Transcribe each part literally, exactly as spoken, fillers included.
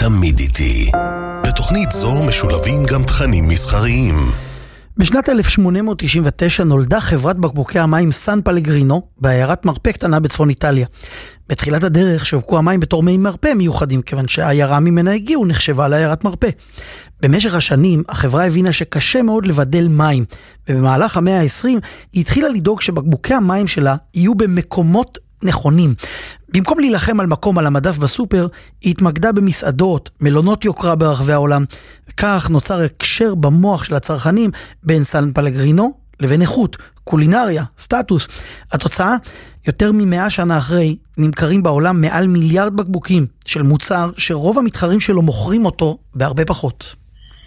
תמיד איתי. בתוכנית זו משולבים גם תכנים מסחריים. בשנת אלף שמונה מאות תשעים ותשע נולדה חברת בקבוקי המים סן פלגרינו בעיירת מרפא קטנה בצפון איטליה. בתחילת הדרך שווקו המים בתור מי מרפא מיוחדים, כיוון שהעיירה ממנה הגיעו נחשבה לעיירת מרפא. במשך השנים החברה הבינה שקשה מאוד לבדל מים, ובמהלך המאה ה-עשרים היא התחילה לדאוג שבקבוקי המים שלה יהיו במקומות נכונים. במקום להילחם על מקום על המדף בסופר, היא התמקדה במסעדות, מלונות יוקרה ברחבי העולם. כך נוצר הקשר במוח של הצרכנים בין סן פלגרינו לבין איכות, קולינריה, סטטוס. התוצאה, יותר ממאה שנה אחרי, נמכרים בעולם מעל מיליארד בקבוקים של מוצר שרוב המתחרים שלו מוכרים אותו בהרבה פחות.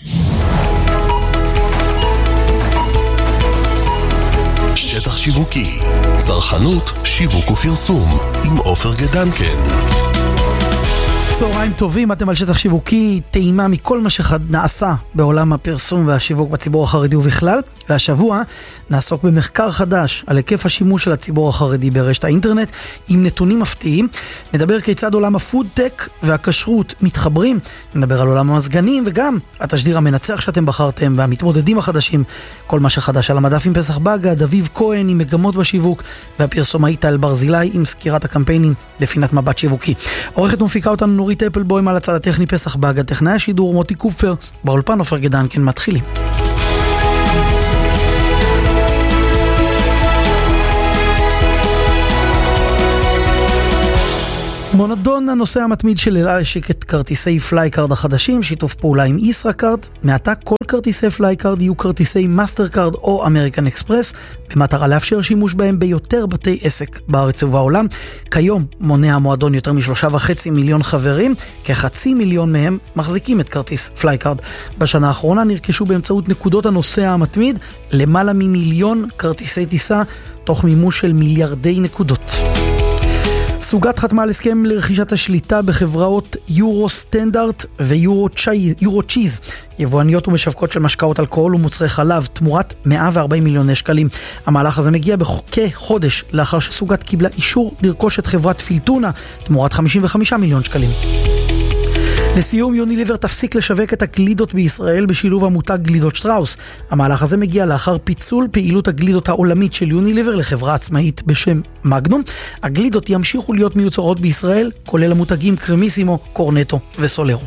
שטח שיווקי, צרכנות, שיווק ופרסום, עם עופר גדנקן. צהריים טובים, אתם על שטח שיווקי, טעימה מכל מה שנעשה בעולם הפרסום והשיווק בציבור החרדי ובכלל. והשבוע נעסוק במחקר חדש על היקף השימוש של הציבור החרדי ברשת האינטרנט עם נתונים מפתיעים. נדבר כיצד עולם הפוד-טק והכשרות מתחברים, נדבר על עולם המזגנים וגם התשדיר המנצח שאתם בחרתם והמתמודדים החדשים. כל מה שחדש על המדף עם פסח בגד, אביב כהן עם מגמות בשיווק, והפרסומאי טל ברזילי עם סקירת הקמפיינים בפינת מבט שיווקי. עורכת ומפיקה אותנו נורית אפלבוים, על הצד הטכני פסח בגד, טכנאי השידור מוטי קופפר, באולפן עופר גדנקן. מתחילים. מונדון, הנושא המתמיד של אל על, השיק את כרטיסי פלייקארד החדשים, שיתוף פעולה עם ישראכרד. מעתה כל כרטיסי פלייקארד יהיו כרטיסי מאסטרקארד או אמריקן אקספרס, במטרה לאפשר שימוש בהם ביותר בתי עסק בארץ ובעולם. כיום מונה המועדון יותר משלושה וחצי מיליון חברים, כחצי מיליון מהם מחזיקים את כרטיס פלייקארד. בשנה האחרונה נרכשו באמצעות נקודות הנוסע המתמיד למעלה ממיליון כרטיסי טיסה, תוך מימוש של מיליארדי נקודות. סוגת חתמה על הסכם לרכישת השליטה בחברות יורו סטנדרט ויורו צ'יז, יבואניות ומשווקות של משקאות אלכוהול ומוצרי חלב, תמורת מאה וארבעים מיליוני שקלים. המהלך הזה מגיע כחודש לאחר שסוגת קיבלה אישור לרכוש את חברת פילטונה, תמורת חמישים וחמישה מיליון שקלים. לסיום, יוניליבר תפסיק לשווק את הגלידות בישראל בשילוב המותג גלידות שטראוס. המהלך הזה מגיע לאחר פיצול פעילות הגלידות העולמית של יוניליבר לחברה עצמאית בשם מגנום. הגלידות ימשיכו להיות מיוצרות בישראל, כולל המותגים קרמיסימו, קורנטו וסולרו.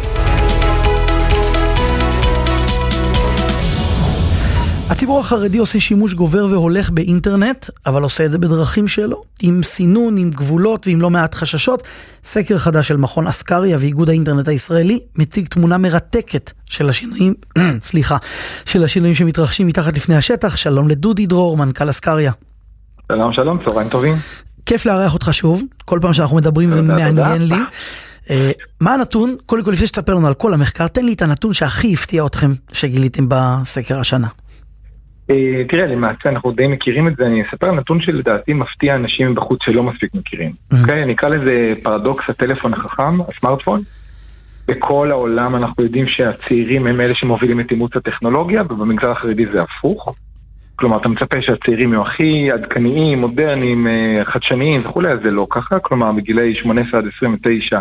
הציבור החרדי עושה שימוש גובר והולך באינטרנט, אבל עושה את זה בדרכים שלו, עם סינון, עם גבולות ועם לא מעט חששות. סקר חדש של מכון אסקריה ואיגוד האינטרנט הישראלי מציג תמונה מרתקת של השינויים, סליחה, של השינויים שמתרחשים מתחת לפני השטח. שלום לדודי דרור, מנכ"ל אסקריה. שלום, שלום, צהריים טובים. כיף לארח אותך שוב, כל פעם שאנחנו מדברים זה מעניין לי. מה הנתון, קודם כל לפני שתספר לנו על כל המחקר, תן לי את הנתון שהכי הפתיע אתכם שגיליתם בסקר השנה. תראה, למעשה אנחנו די מכירים את זה. אני אספר על נתון שלדעתי מפתיע אנשים בחוץ שלא מספיק מכירים. אני אקרא לזה פרדוקס הטלפון החכם, הסמארטפון. בכל העולם אנחנו יודעים שהצעירים הם אלה שמובילים את אימוץ הטכנולוגיה, ובמגזר החרדי זה הפוך. כלומר, אתה מצפה שהצעירים יהיו הכי עדכניים, מודרניים, חדשניים וכו', אז זה לא ככה. כלומר, בגילי שמונה עשרה עד עשרים ותשע,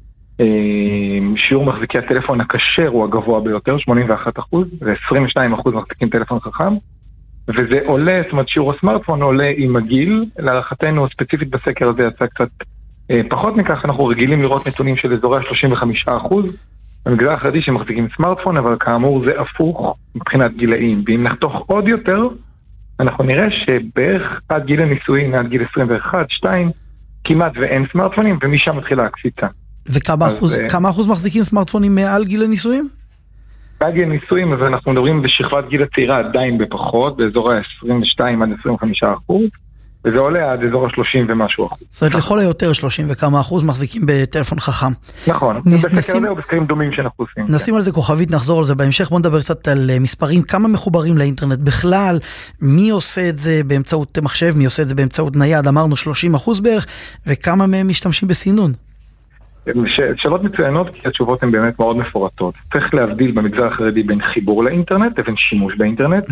שיעור מחזיקי הטלפון הכשר הוא הגבוה ביותר, שמונים ואחד אחוז, ו-עשרים ושניים אחוז מחזיקים טלפון חכם, וזה עולה, זאת אומרת שיעור הסמארטפון עולה עם הגיל. להערכתנו ספציפית בסקר הזה יצא קצת אה, פחות מכך. אנחנו רגילים לראות נתונים של אזורי ה-שלושים וחמישה אחוז במגזר החרדי שמחזיקים סמארטפון, אבל כאמור זה הפוך מבחינת גילאים, ואם נחתוך עוד יותר אנחנו נראה שבערך עד גיל הנישואים, עד גיל עשרים ואחת, שתיים, כמעט ואין סמארטפונים, ומשם מתחילה הקפיצה. וכמה אחוז, אז, כמה אחוז מחזיקים סמארטפונים מעל גיל הנישואים? מעל גיל הנישואים, אז אנחנו מדברים בשכבת גיל הצעירה עדיין בפחות, באזור ה-עשרים ושתיים עד עשרים וחמישה אחוז, וזה עולה עד אזור ה-שלושים ומשהו אחוז. זאת אומרת, לכל היותר שלושים וכמה אחוז מחזיקים בטלפון חכם. נכון, בסקר הזה או בסקרים דומים שאנחנו עושים. נשים על זה כוכבית, נחזור על זה בהמשך. בוא נדבר קצת על מספרים, כמה מחוברים לאינטרנט בכלל, מי עושה את זה באמצעות מחשב, מי עושה את זה באמצעות נייד, אמרנו שלושים אחוז בערך, וכמה מהם משתמשים בסינון. שאלות מצוינות, כי התשובות הן באמת מאוד מפורטות. צריך להבדיל במגזר החרדי בין חיבור לאינטרנט לבין שימוש באינטרנט.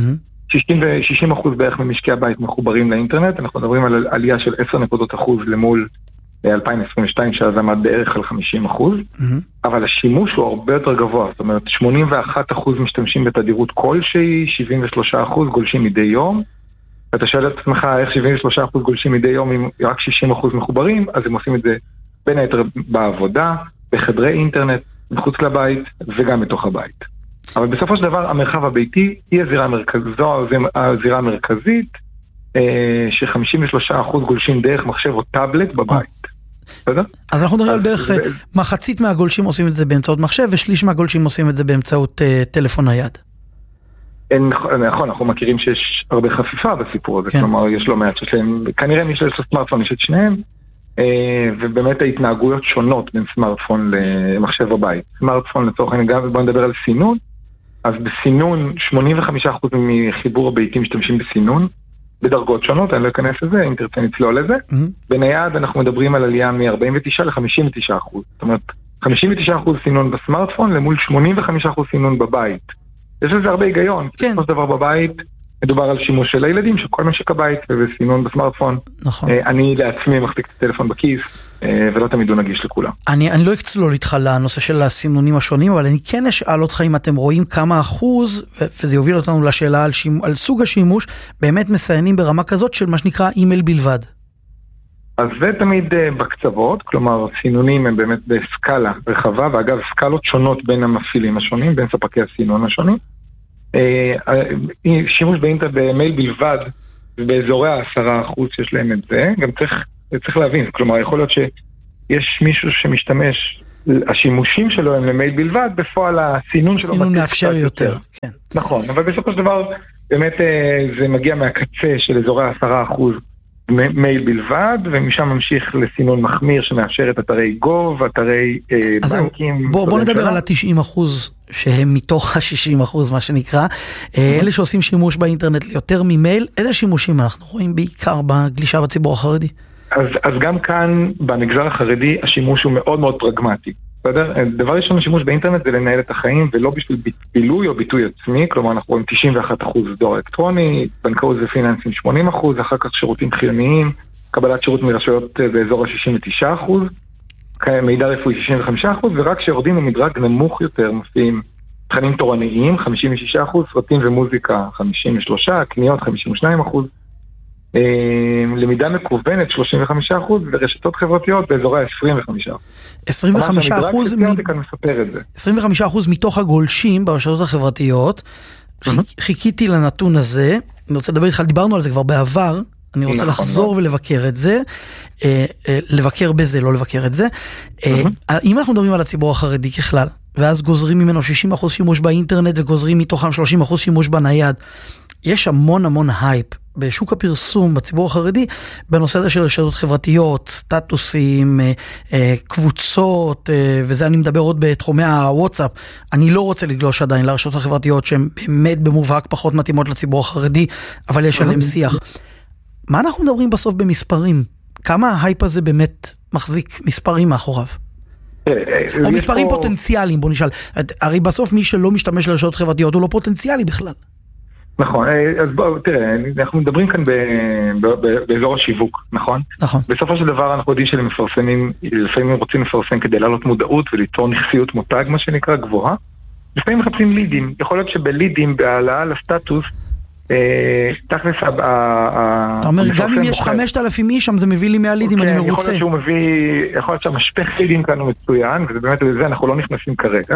שישים אחוז בערך ממשקי הבית מחוברים לאינטרנט. אנחנו מדברים על עלייה של עשר נקודות אחוז למול אלפיים עשרים ושתיים, שאז עמד בערך על חמישים אחוז, אבל השימוש הוא הרבה יותר גבוה, זאת אומרת, שמונים ואחד אחוז משתמשים בתדירות כלשהי, שבעים ושלושה אחוז גולשים מדי יום, ואתה שואל את עצמך איך שבעים ושלושה אחוז גולשים מדי יום, אם רק שישים אחוז מחוברים, אז הם עושים את זה בין היתר בעבודה, בחדרי אינטרנט, מחוץ לבית, וגם בתוך הבית. אבל בסופו של דבר, המרחב הביתי היא הזירה המרכזית, זו הזירה המרכזית, ש-חמישים ושלושה אחוז גולשים דרך מחשב או טאבלט בבית. אז אנחנו נראה על בערך מחצית מהגולשים עושים את זה באמצעות מחשב, ושליש מהגולשים עושים את זה באמצעות טלפון נייד. נכון, אנחנו מכירים שיש הרבה חפיפה בסיפור הזה, כלומר יש לא מעט שלהם, כנראה מי שיש סמארטפון יש את שניהם, ובאמת ההתנהגויות שונות בין סמארטפון למחשב בבית. סמארטפון לצורך העניין, בוא נדבר על סינון, אז בסינון שמונים וחמישה אחוז מחיבור הביתים משתמשים בסינון, בדרגות שונות, אני לא אכנס לזה, אם תרצה נצלול לזה. בנייד אנחנו מדברים על עלייה מ-ארבעים ותשע ל-חמישים ותשעה אחוז. זאת אומרת, חמישים ותשעה אחוז סינון בסמארטפון, למול שמונים וחמישה אחוז סינון בבית. יש לזה הרבה היגיון. כן. בסופו של דבר בבית, מדובר על שימוש של הילדים, של כל משק הבית, וסינון בסמארטפון. נכון. אני לעצמי מחזיק את הטלפון בכיס, ולא תמיד הוא נגיש לכולם. אני, אני לא אצלול איתך לנושא של הסינונים השונים, אבל אני כן אשאל אותך אם אתם רואים כמה אחוז, וזה יוביל אותנו לשאלה על, שימ... על סוג השימוש, באמת מסיינים ברמה כזאת של מה שנקרא אימייל בלבד. אז זה תמיד בקצוות, כלומר סינונים הם באמת בסקאלה רחבה, ואגב סקאלות שונות בין המפעילים השונים, בין ספקי הסינון השונים. שימוש באינטרנט במייל בלבד, באזורי העשרה אחוז שיש להם את זה, גם צריך, צריך להבין, כלומר יכול להיות שיש מישהו שמשתמש, השימושים שלו הם למייל בלבד, בפועל הסינון שלו סינון מאפשר יותר, כן. נכון, אבל בסופו של דבר באמת זה מגיע מהקצה של אזורי העשרה אחוז מייל בלבד, ומשם ממשיך לסינון מחמיר שמאפשר את אתרי גוב, אתרי בנקים. בוא, בוא נדבר על ה-תשעים אחוז שהם מתוך ה-שישים אחוז, מה שנקרא. אלה שעושים שימוש באינטרנט ליותר ממייל, איזה שימושים אנחנו רואים בעיקר בגלישה בציבור החרדי? אז, אז גם כאן, במגזר החרדי, השימוש הוא מאוד מאוד פרגמטי. בסדר? דבר ראשון, השימוש באינטרנט זה לנהל את החיים, ולא בשביל בילוי או ביטוי עצמי, כלומר אנחנו רואים תשעים ואחד אחוז דואר אלקטרוני, בנקאות ופיננסים שמונים אחוז, אחר כך שירותים חיוניים, קבלת שירות מרשויות באזור ה-שישים ותשעה אחוז, מידע רפואי שישים וחמישה אחוז, ורק שיורדים במדרג נמוך יותר מופיעים תכנים תורניים, חמישים ושישה אחוז, סרטים ומוזיקה חמישים ושלושה אחוז, קניות חמישים ושניים אחוז, למידה מקוונת שלושים וחמישה אחוז, ורשתות חברתיות באזורי עשרים וחמישה אחוז. עשרים וחמישה אחוז מ... עשרים וחמישה אחוז מתוך הגולשים ברשתות החברתיות. חיכיתי לנתון הזה, אני רוצה לדבר איתך, דיברנו על זה כבר בעבר, אני רוצה לחזור ולבקר את זה, לבקר בזה, לא לבקר את זה. אם אנחנו מדברים על הציבור החרדי ככלל, ואז גוזרים ממנו שישים אחוז שימוש באינטרנט, וגוזרים מתוכם שלושים אחוז שימוש בנייד, יש המון המון הייפ בשוק הפרסום בציבור החרדי בנושא הזה של רשתות חברתיות, סטטוסים, קבוצות, וזה אני מדבר עוד בתחומי הוואטסאפ. אני לא רוצה לגלוש עדיין לרשתות החברתיות שהן באמת במובהק פחות מתאימות לציבור החרדי, אבל יש עליהם שיח. מה אנחנו מדברים בסוף במספרים? כמה ההייפ הזה באמת מחזיק מספרים מאחוריו? או מספרים פוטנציאליים, בוא נשאל. הרי בסוף מי שלא משתמש לרשתות חברתיות הוא לא פוטנציאלי בכלל. נכון, אז בואו, תראה, אנחנו מדברים כאן באזור השיווק, נכון? נכון. בסופו של דבר אנחנו יודעים שלמפרסמים, לפעמים רוצים לפרסם כדי לעלות מודעות וליצור נכסיות מותג, מה שנקרא, גבוהה. לפעמים מחפשים לידים, יכול להיות שבלידים, בהעלאה לסטטוס, תכלס ה... אתה אומר, גם אם יש חמשת אלפים איש שם, זה מביא לי מאה לידים, אני מרוצה. יכול להיות שהוא מביא, יכול להיות שהמשפך לידים כאן הוא מצוין, וזה באמת לזה אנחנו לא נכנסים כרגע.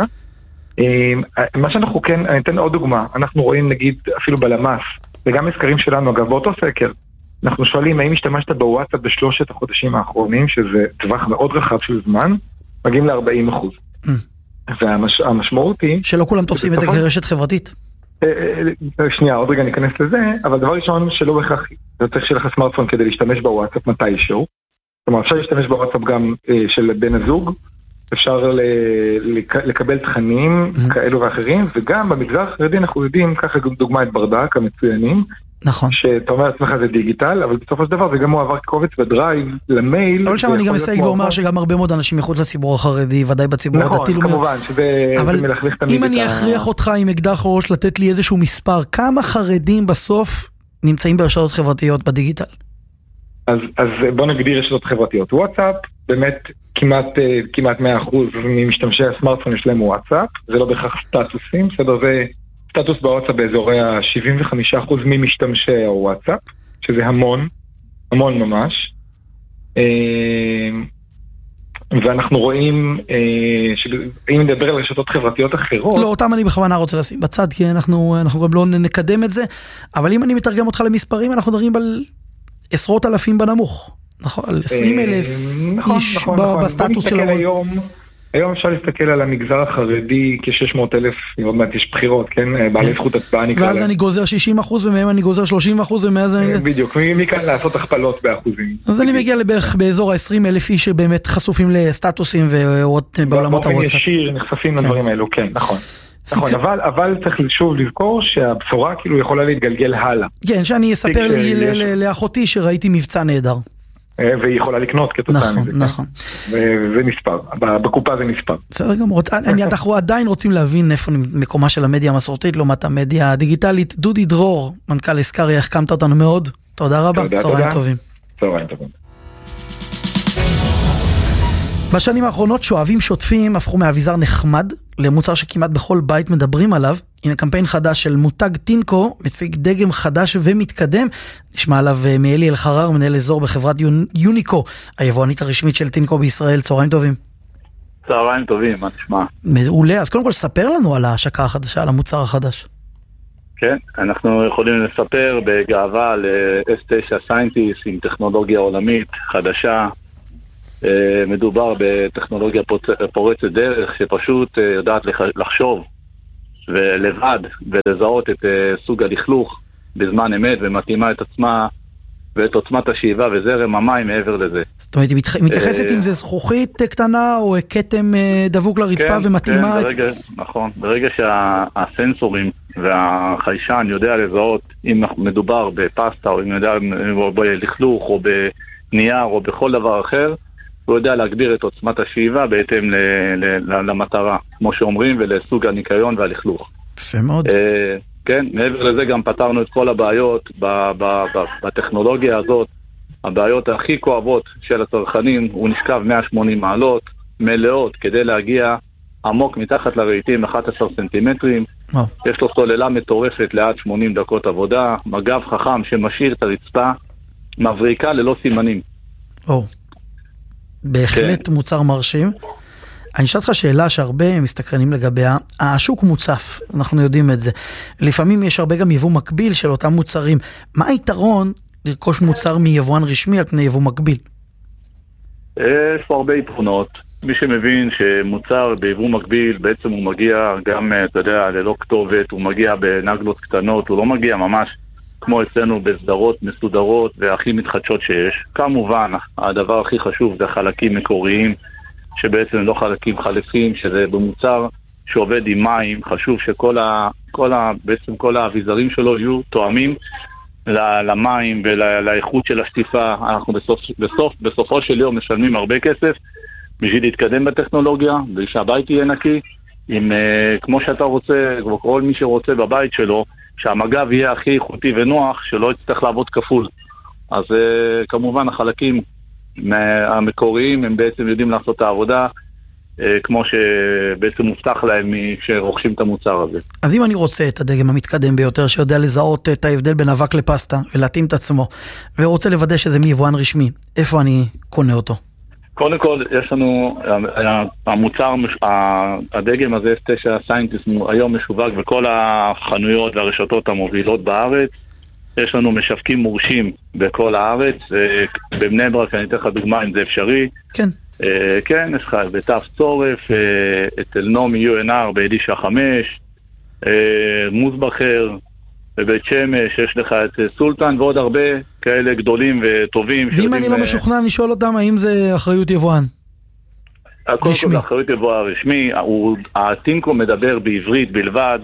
מה שאנחנו כן, אני אתן עוד דוגמה, אנחנו רואים נגיד אפילו בלמ"ס, וגם מסקרים שלנו, אגב באותו סקר, אנחנו שואלים האם השתמשת בוואטסאפ בשלושת החודשים האחרונים, שזה טווח מאוד רחב של זמן, מגיעים ל-ארבעים אחוז. והמשמעות היא... שלא כולם תופסים את זה כרשת חברתית. שנייה, עוד רגע ניכנס לזה, אבל דבר ראשון שלא בכך, זה צריך שיהיה לך סמארטפון כדי להשתמש בוואטסאפ מתישהו, כלומר אפשר להשתמש בוואטסאפ גם של בן הזוג, אפשר לקבל תכנים כאלו ואחרים, וגם במגזר החרדי אנחנו יודעים, ככה דוגמה את ברדק, המצוינים, נכון. שאתה אומר עצמך זה דיגיטל, אבל בסופו של דבר זה גם הוא עבר קובץ בדרייב למייל. אבל שם אני גם אסייג ואומר שגם הרבה מאוד אנשים מחוץ לציבור החרדי, ודאי בציבור הדתי. נכון, כמובן, שזה מלכלך תמיד. אם אני אכריח אותך עם אקדח ראש לתת לי איזשהו מספר, כמה חרדים בסוף נמצאים ברשתות חברתיות בדיגיטל? אז, אז בוא נגדיר רשתות חברתיות. וואטסאפ באמת כמעט, כמעט מאה אחוז ממשתמשי הסמארטפון יש להם וואטסאפ, זה לא בכך סטטוסים, בסדר, זה סטטוס בוואטסאפ באזורי ה-שבעים וחמישה אחוז ממשתמשי הוואטסאפ, שזה המון, המון ממש. ואנחנו רואים, אם נדבר על רשתות חברתיות אחרות... לא, אותם אני בכוונה רוצה לשים בצד, כי אנחנו, אנחנו גם לא נקדם את זה, אבל אם אני מתרגם אותך למספרים, אנחנו מדברים על עשרות אלפים בנמוך, נכון? על עשרים אלף איש בסטטוס של היום. היום אפשר להסתכל על המגזר החרדי כ-שש מאות אלף, עוד מעט יש בחירות, כן? בעלי זכות הצבעה נקרא. ואז אני גוזר שישים אחוז, ומהם אני גוזר שלושים אחוז, ומאז אני... בדיוק, מכאן לעשות הכפלות באחוזים. אז אני מגיע לבערך באזור ה-עשרים אלף איש שבאמת חשופים לסטטוסים בעולמות הוואטסאפ. באופן ישיר נחשפים לדברים האלו, כן, נכון. נכון, אבל, אבל צריך שוב לזכור שהבשורה כאילו יכולה להתגלגל הלאה. כן, שאני אספר לי לאחותי שראיתי מבצע נהדר. והיא יכולה לקנות כתוצאה מזה. נכון, נכון. וזה נספר, בקופה זה נספר. בסדר גמור, אנחנו עדיין רוצים להבין איפה מקומה של המדיה המסורתית, לעומת המדיה הדיגיטלית. דודי דרור, מנכ"ל אסקריה, החכמת אותנו מאוד. תודה רבה, צהריים טובים. צהריים טובים. בשנים האחרונות שואבים שוטפים הפכו מאביזר נחמד למוצר שכמעט בכל בית מדברים עליו. הנה קמפיין חדש של מותג טינקו, מציג דגם חדש ומתקדם. נשמע עליו מאלי אלחרר, מנהל אזור בחברת יוניקו, היבואנית הרשמית של טינקו בישראל. צהריים טובים. צהריים טובים, מה נשמע? מעולה, אז קודם כל ספר לנו על ההשקה החדשה, על המוצר החדש. כן, אנחנו יכולים לספר בגאווה על אס תשע סיינטיסט עם טכנולוגיה עולמית חדשה. מדובר בטכנולוגיה פורצת דרך שפשוט יודעת לחשוב ולבד ולזהות את סוג הלכלוך בזמן אמת ומתאימה את עצמה ואת עוצמת השאיבה וזרם המים מעבר לזה. זאת אומרת, היא מתייחסת אם זה זכוכית קטנה או כתם דבוק לרצפה ומתאימה... כן, ברגע, נכון. ברגע שהסנסורים והחיישן יודע לזהות אם מדובר בפסטה או אם יודע בלכלוך או בנייר או בכל דבר אחר, הוא יודע להגביר את עוצמת השאיבה בהתאם למטרה, כמו שאומרים, ולסוג הניקיון והלכלוך. יפה מאוד. כן, מעבר לזה גם פתרנו את כל הבעיות בטכנולוגיה הזאת. הבעיות הכי כואבות של הצרכנים, הוא נשכב מאה ושמונים מעלות, מלאות, כדי להגיע עמוק מתחת לרהיטים, אחד עשר סנטימטרים. יש לו סוללה מטורפת לעד שמונים דקות עבודה, מגב חכם שמשאיר את הרצפה, מבריקה ללא סימנים. או. בהחלט מוצר מרשים. אני אשאל אותך שאלה שהרבה מסתקרנים לגביה. השוק מוצף, אנחנו יודעים את זה. לפעמים יש הרבה גם יבוא מקביל של אותם מוצרים. מה היתרון לרכוש מוצר מיבואן רשמי על פני יבוא מקביל? יש פה הרבה יתרונות. מי שמבין שמוצר ביבוא מקביל בעצם הוא מגיע גם, אתה יודע, ללא כתובת, הוא מגיע בנגלות קטנות, הוא לא מגיע ממש כמו אצלנו בסדרות מסודרות והכי מתחדשות שיש. כמובן, הדבר הכי חשוב זה חלקים מקוריים, שבעצם לא חלקים חלפים, שזה במוצר שעובד עם מים. חשוב שכל ה, כל ה, בעצם כל האביזרים שלו יהיו תואמים למים ולאיכות של השטיפה. אנחנו בסוף, בסוף, בסופו של יום משלמים הרבה כסף בשביל להתקדם בטכנולוגיה, ושהבית יהיה נקי, עם, כמו שאתה רוצה, כל מי שרוצה בבית שלו, שהמגב יהיה הכי איכותי ונוח, שלא יצטרך לעבוד כפול. אז uh, כמובן החלקים המקוריים הם בעצם יודעים לעשות את העבודה uh, כמו שבעצם מובטח להם כשרוכשים את המוצר הזה. אז אם אני רוצה את הדגם המתקדם ביותר שיודע לזהות את ההבדל בין אבק לפסטה ולהתאים את עצמו, ורוצה לוודא שזה מיבואן רשמי, איפה אני קונה אותו? קודם כל, יש לנו, המוצר, הדגם הזה, אס תשע סיינטיסט, היום משווק בכל החנויות והרשתות המובילות בארץ. יש לנו משווקים מורשים בכל הארץ. בבני ברק, אני אתן לך דוגמה אם זה אפשרי. כן. כן, יש לך בתף צורף, אצל נעמי יו אן אר באלישע חמש, מוזבחר, בבית שמש, יש לך את סולטן ועוד הרבה כאלה גדולים וטובים. ואם אני לא משוכנע, אני שואל אותם האם זה אחריות יבואן? הכל כל אחריות יבואן רשמי. הטינקו מדבר בעברית בלבד.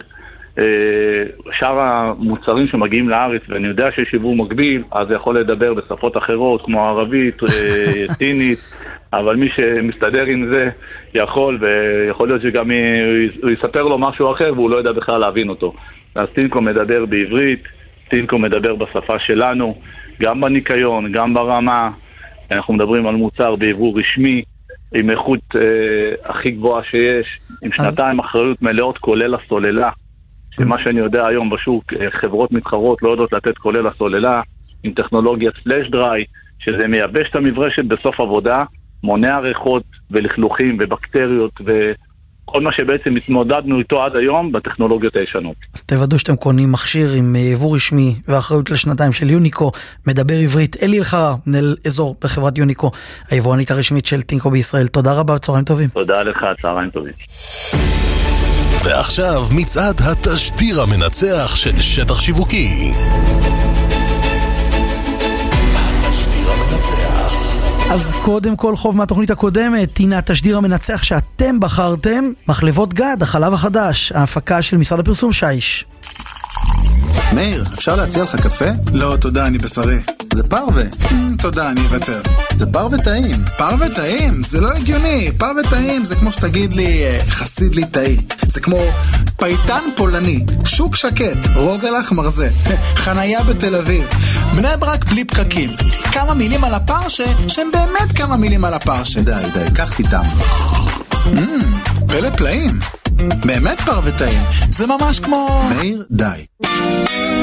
שאר המוצרים שמגיעים לארץ, ואני יודע שיש יבוא מקביל, אז זה יכול לדבר בשפות אחרות כמו ערבית, סינית, אבל מי שמסתדר עם זה יכול, ויכול להיות שגם הוא יספר לו משהו אחר והוא לא יודע בכלל להבין אותו. אז טינקו מדבר בעברית, טינקו מדבר בשפה שלנו, גם בניקיון, גם ברמה, אנחנו מדברים על מוצר ביבוא רשמי, עם איכות אה, הכי גבוהה שיש, עם שנתיים אז... אחריות מלאות כולל הסוללה, שמה שאני יודע היום בשוק, חברות מתחרות לא יודעות לתת כולל הסוללה, עם טכנולוגיית פלאש דריי, שזה מייבש את המברשת בסוף עבודה, מונע ריחות ולכלוכים ובקטריות וכל מה שבעצם התמודדנו איתו עד היום בטכנולוגיות הישנות. אז תוודאו שאתם קונים מכשיר עם יבוא רשמי ואחריות לשנתיים של יוניקו, מדבר עברית, אלי אלחרר, מנהל אזור בחברת יוניקו, היבואנית הרשמית של טינקו בישראל. תודה רבה, צהריים טובים. תודה לך, צהריים טובים. ועכשיו מצעד התשדיר המנצח של שטח שיווקי. התשדיר המנצח. אז קודם כל חוב מהתוכנית הקודמת, הנה התשדיר המנצח שאתם בחרתם, מחלבות גד, החלב החדש, ההפקה של משרד הפרסום שיש. מאיר, אפשר להציע לך קפה? לא, תודה, אני בשרי. זה פרווה. תודה, אני אוותר. זה פרווה טעים. פרווה טעים? זה לא הגיוני. פרווה טעים זה כמו שתגיד לי חסיד לי טעי. זה כמו פייטן פולני, שוק שקט, רוגלח מרזה, חנייה בתל אביב, בני ברק בלי פקקים. כמה מילים על הפרשה, שהם באמת כמה מילים על הפרשה. די, די, קח תיתם. פלא פלאים. באמת פרווה טעים. זה ממש כמו... מאיר, די.